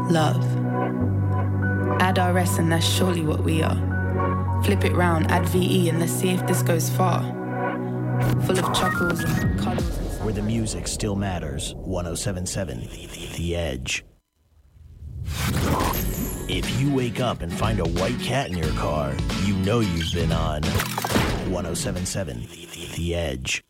love. Add RS and that's surely what we are. Flip it round, add VE and let's see if this goes far. Full of chuckles and cuddles. Where the music still matters, 107.7 The Edge. If you wake up and find a white cat in your car, you know you've been on 107.7 The Edge.